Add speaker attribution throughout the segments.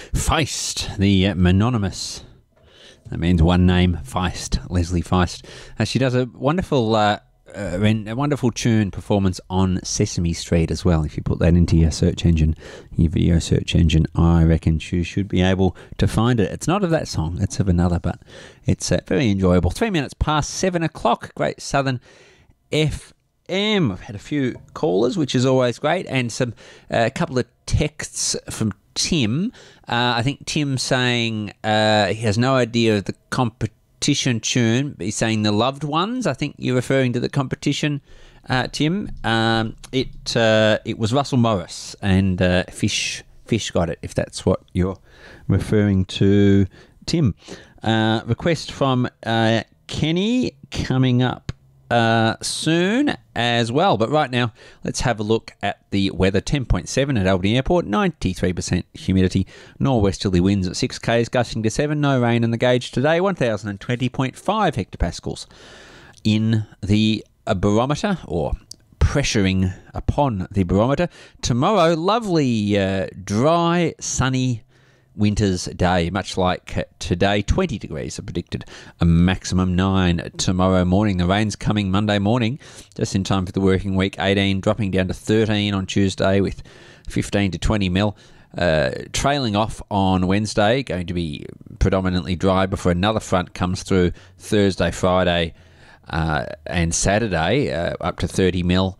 Speaker 1: Feist, the mononymous. That means one name, Feist, Leslie Feist. She does a wonderful tune performance on Sesame Street as well. If you put that into your search engine, your video search engine, I reckon you should be able to find it. It's not of that song, it's of another, but it's very enjoyable. 3 minutes past 7 o'clock, Great Southern FM. I've had a few callers, which is always great, and a couple of texts from Tim. I think Tim saying he has no idea of the competition tune, but he's saying The Loved Ones. I think you're referring to the competition, Tim. It was Russell Morris and Fish got it, if that's what you're referring to, Tim. Request from Kenny coming up soon as well. But right now, let's have a look at the weather. 10.7 at Albany Airport, 93% humidity, northwesterly winds at 6 k's, gusting to 7, no rain in the gauge today, 1020.5 hectopascals in the barometer, or pressuring upon the barometer. Tomorrow, lovely, dry, sunny winter's day, much like today. 20 degrees are predicted, a maximum 9 tomorrow morning. The rain's coming Monday morning, just in time for the working week. 18 dropping down to 13 on Tuesday with 15 to 20 mil. Trailing off on Wednesday, going to be predominantly dry before another front comes through Thursday, Friday and Saturday, up to 30 mil,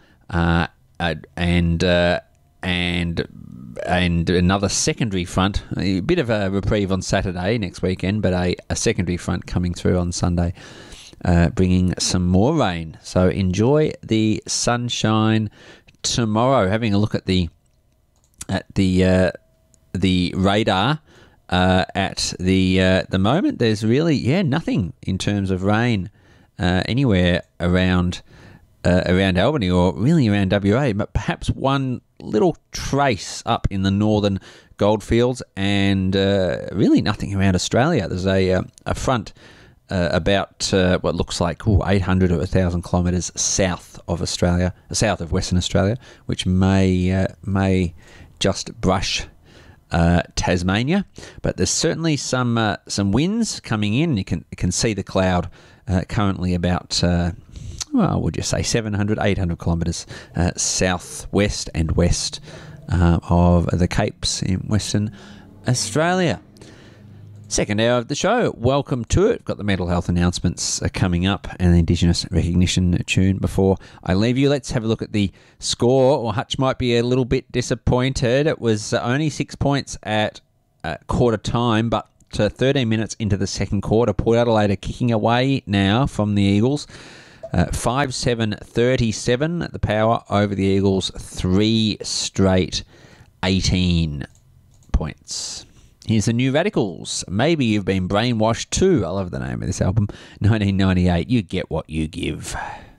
Speaker 1: and another secondary front, a bit of a reprieve on Saturday next weekend, but a secondary front coming through on Sunday, bringing some more rain. So enjoy the sunshine tomorrow. Having a look at the radar at the moment, there's really nothing in terms of rain anywhere around Albany, or really around WA, but perhaps one little trace up in the northern goldfields, and really nothing around Australia. There's a front about what looks like 800 or 1,000 kilometres south of Australia, south of Western Australia, which may just brush Tasmania, but there's certainly some winds coming in. You can see the cloud currently about would you say 700, 800 kilometres southwest and west of the Capes in Western Australia. Second hour of the show, welcome to it. Got the mental health announcements coming up and the Indigenous recognition tune before I leave you. Let's have a look at the score. Well, Hutch might be a little bit disappointed. It was only 6 points at quarter time, but 13 minutes into the second quarter, Port Adelaide are kicking away now from the Eagles. 5-7-37 the power over the Eagles, 3 straight 18 points. Here's the New Radicals. Maybe You've Been Brainwashed too. I love the name of this album. 1998. You get what you give.